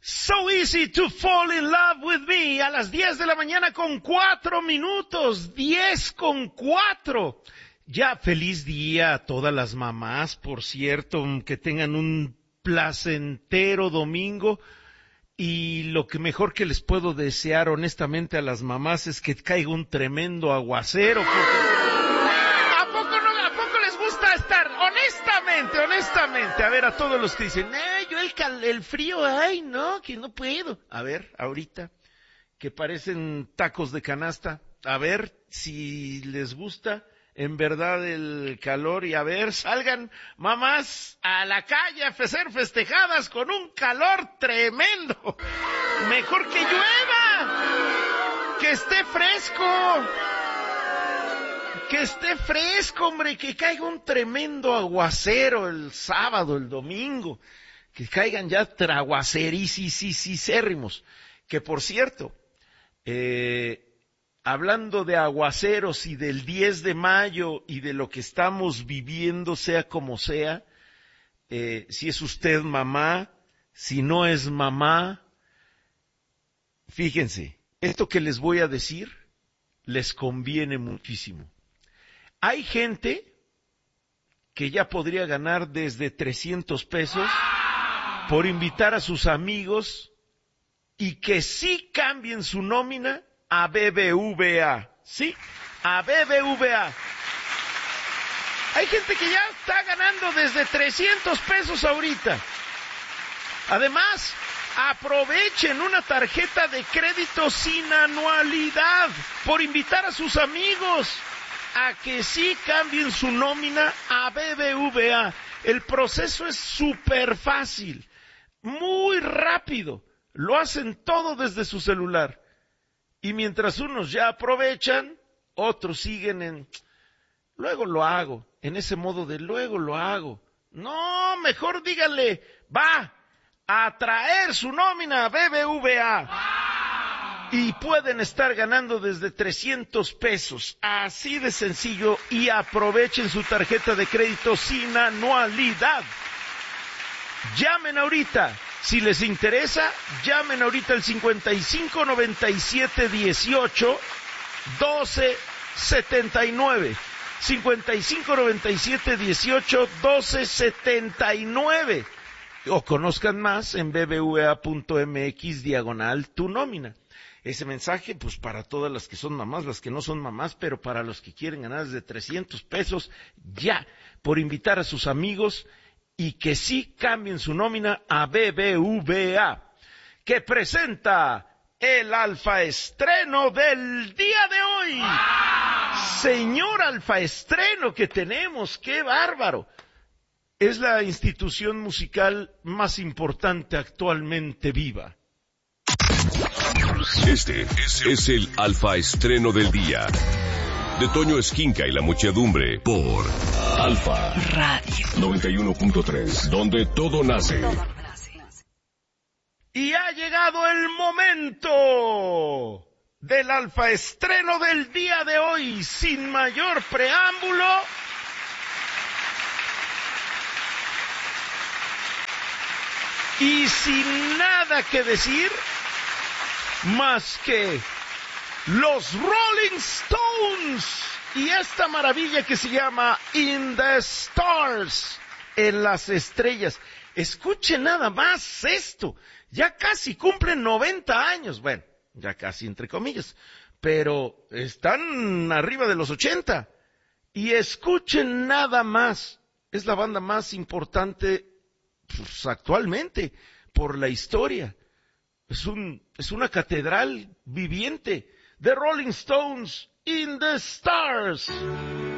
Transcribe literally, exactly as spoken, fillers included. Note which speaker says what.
Speaker 1: So easy to fall in love with me. A las diez de la mañana con cuatro minutos. diez con cuatro. Ya feliz día a todas las mamás, por cierto, que tengan un placentero domingo. Y lo que mejor que les puedo desear honestamente a las mamás es que caiga un tremendo aguacero. ¿A poco no, a poco les gusta estar? Honestamente, honestamente. A ver, a todos los que dicen, eh, yo el, cal, el frío, ay, no, que no puedo. A ver, ahorita, que parecen tacos de canasta. A ver si les gusta en verdad el calor y a ver, salgan mamás a la calle a ser festejadas con un calor tremendo. Mejor que llueva, que esté fresco, que esté fresco, hombre, que caiga un tremendo aguacero el sábado, el domingo, que caigan ya aguacerísimos. Que por cierto, eh, hablando de aguaceros y del diez de mayo y de lo que estamos viviendo, sea como sea, eh, si es usted mamá, si no es mamá, fíjense, esto que les voy a decir les conviene muchísimo. Hay gente que ya podría ganar desde trescientos pesos por invitar a sus amigos y que sí cambien su nómina a B B V A, ¿sí? A B B V A. Hay gente que ya está ganando desde trescientos pesos ahorita. Además, aprovechen una tarjeta de crédito sin anualidad por invitar a sus amigos a que sí cambien su nómina a B B V A. El proceso es súper fácil, muy rápido. Lo hacen todo desde su celular. Y mientras unos ya aprovechan, otros siguen en, luego lo hago, en ese modo de luego lo hago. No, mejor díganle, va a traer su nómina a B B V A. Y pueden estar ganando desde trescientos pesos, así de sencillo, y aprovechen su tarjeta de crédito sin anualidad. Llamen ahorita. Si les interesa, llamen ahorita al cincuenta y cinco noventa y siete dieciocho doce setenta y nueve. cincuenta y cinco noventa y siete dieciocho doce setenta y nueve. O conozcan más en bbva.mx diagonal tu nómina. Ese mensaje, pues para todas las que son mamás, las que no son mamás, pero para los que quieren ganar desde trescientos pesos, ya, por invitar a sus amigos y que sí cambien su nómina a B B V A, que presenta el alfa estreno del día de hoy. ¡Wow! Señor alfa estreno que tenemos, ¡qué bárbaro! Es la institución musical más importante actualmente viva.
Speaker 2: Este es el alfa estreno del día. De Toño Esquinca y la muchedumbre por Alfa Radio noventa y uno punto tres, donde todo nace.
Speaker 1: Y ha llegado el momento del alfa estreno del día de hoy. Sin mayor preámbulo, y sin nada que decir más que los Rolling Stones y esta maravilla que se llama In the Stars, en las estrellas. Escuchen nada más esto, ya casi cumplen noventa años, bueno, ya casi entre comillas, pero están arriba de los ochenta. Y escuchen nada más, es la banda más importante pues, actualmente por la historia. Es un es una catedral viviente. The Rolling Stones, In the Stars.